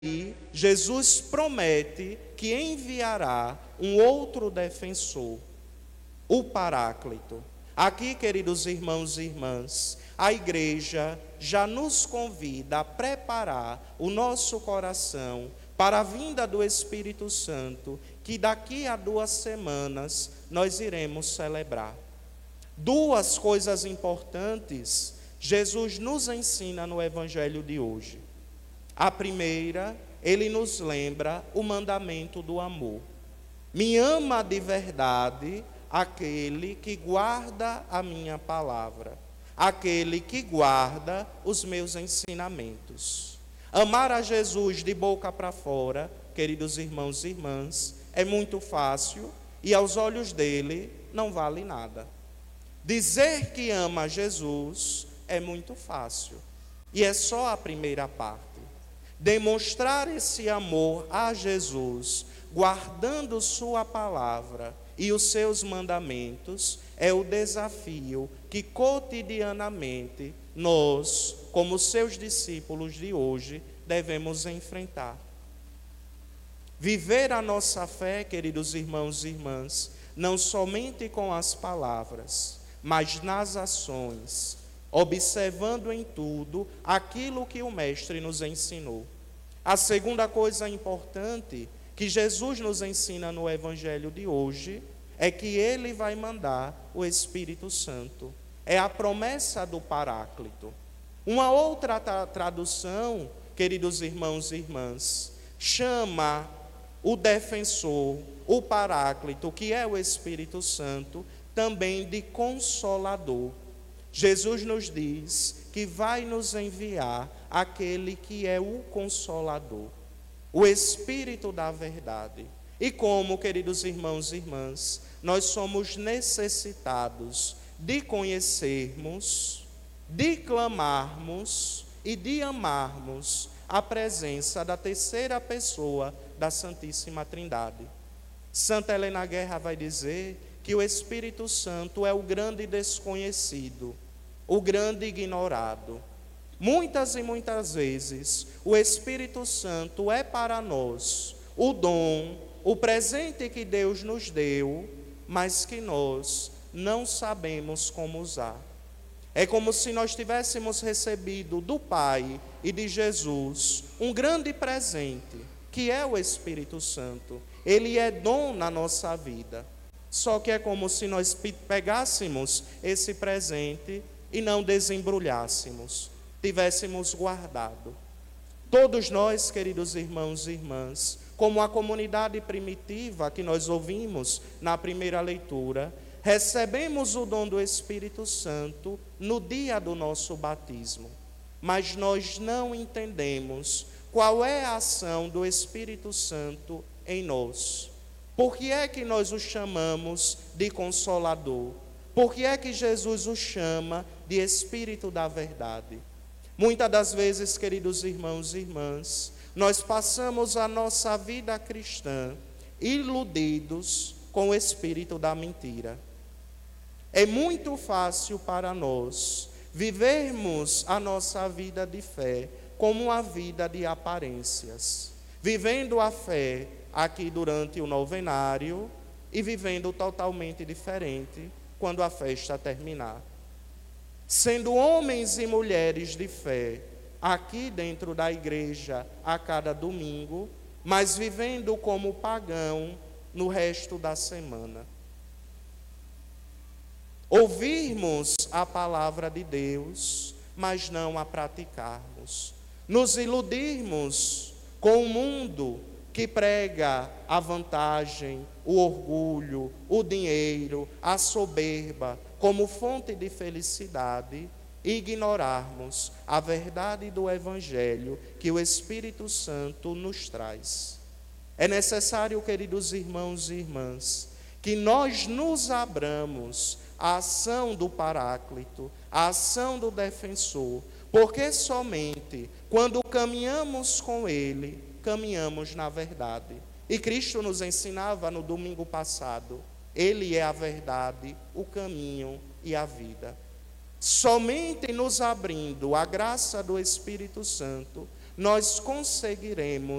E Jesus promete que enviará um outro defensor, o Paráclito. Aqui, queridos irmãos e irmãs, a igreja já nos convida a preparar o nosso coração para a vinda do Espírito Santo, que daqui a 2 semanas nós iremos celebrar. Duas coisas importantes Jesus nos ensina no Evangelho de hoje. A primeira, ele nos lembra o mandamento do amor. Me ama de verdade aquele que guarda a minha palavra, aquele que guarda os meus ensinamentos. Amar a Jesus de boca para fora, queridos irmãos e irmãs, é muito fácil e aos olhos dele não vale nada. Dizer que ama Jesus é muito fácil e é só a primeira parte. Demonstrar esse amor a Jesus, guardando sua palavra e os seus mandamentos, é o desafio que cotidianamente nós, como seus discípulos de hoje, devemos enfrentar. Viver a nossa fé, queridos irmãos e irmãs, não somente com as palavras, mas nas ações, observando em tudo aquilo que o Mestre nos ensinou. A segunda coisa importante que Jesus nos ensina no Evangelho de hoje é que ele vai mandar o Espírito Santo. É a promessa do Paráclito. Uma outra tradução, queridos irmãos e irmãs, chama o defensor, o Paráclito, que é o Espírito Santo, também de Consolador. Jesus nos diz que vai nos enviar aquele que é o Consolador, o Espírito da verdade. E como, queridos irmãos e irmãs, nós somos necessitados de conhecermos, de clamarmos e de amarmos a presença da terceira pessoa da Santíssima Trindade. Santa Helena Guerra vai dizer que o Espírito Santo é o grande desconhecido, o grande ignorado. Muitas e muitas vezes, o Espírito Santo é para nós o dom, o presente que Deus nos deu, mas que nós não sabemos como usar. É como se nós tivéssemos recebido do Pai e de Jesus um grande presente, que é o Espírito Santo. Ele é dom na nossa vida. Só que é como se nós pegássemos esse presente e não desembrulhássemos, tivéssemos guardado. Todos nós, queridos irmãos e irmãs, como a comunidade primitiva que nós ouvimos na primeira leitura, recebemos o dom do Espírito Santo no dia do nosso batismo. Mas nós não entendemos qual é a ação do Espírito Santo em nós. Por que é que nós o chamamos de Consolador? Por que é que Jesus o chama de Espírito da verdade? Muitas das vezes, queridos irmãos e irmãs, nós passamos a nossa vida cristã iludidos com o espírito da mentira. É muito fácil para nós vivermos a nossa vida de fé como uma vida de aparências, vivendo a fé aqui durante o novenário e vivendo totalmente diferente quando a festa terminar. Sendo homens e mulheres de fé aqui dentro da igreja a cada domingo, mas vivendo como pagão no resto da semana. Ouvirmos a palavra de Deus, mas não a praticarmos. Nos iludirmos com o mundo que prega a vantagem, o orgulho, o dinheiro, a soberba como fonte de felicidade e ignorarmos a verdade do Evangelho que o Espírito Santo nos traz. É necessário, queridos irmãos e irmãs, que nós nos abramos à ação do Paráclito, à ação do defensor, porque somente quando caminhamos com ele, caminhamos na verdade. E Cristo nos ensinava no domingo passado, ele é a verdade, o caminho e a vida. Somente nos abrindo a graça do Espírito Santo, nós conseguiremos